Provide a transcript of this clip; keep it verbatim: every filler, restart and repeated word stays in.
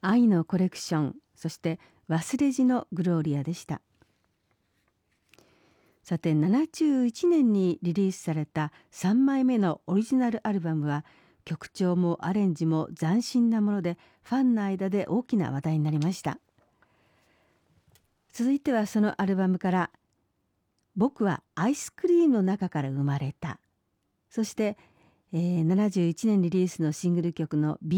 愛のコレクション、そして忘れじのグローリアでした。さて、ななじゅういちねんにリリースされたさんまいめのオリジナルアルバムは、曲調もアレンジも斬新なもので、ファンの間で大きな話題になりました。続いてはそのアルバムから「僕はアイスクリームの中から生まれた」、そして、えー、ななじゅういちねんリリースのシングル曲の「